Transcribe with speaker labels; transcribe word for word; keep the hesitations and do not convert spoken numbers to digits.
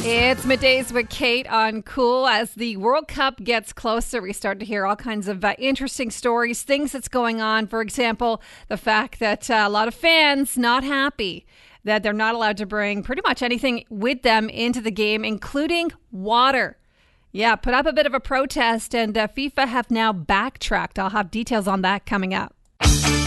Speaker 1: It's Middays with Kate on Cool. As the World Cup gets closer, we start to hear all kinds of uh, interesting stories, things that's going on. For example, the fact that uh, a lot of fans not happy that they're not allowed to bring pretty much anything with them into the game, including water. Yeah, put up a bit of a protest, and uh, FIFA have now backtracked. I'll have details on that coming up.